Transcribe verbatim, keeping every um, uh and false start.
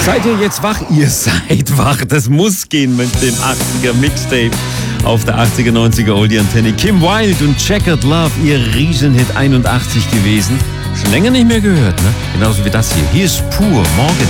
Seid ihr jetzt wach? Ihr seid wach. Das muss gehen mit dem achtziger Mixtape auf der achtziger, neunziger Oldie Antenne. Kim Wilde und Checkered Love, ihr Riesenhit einundachtzig gewesen. Schon länger nicht mehr gehört, ne? Genauso wie das hier. Hier ist Pur, Morgen.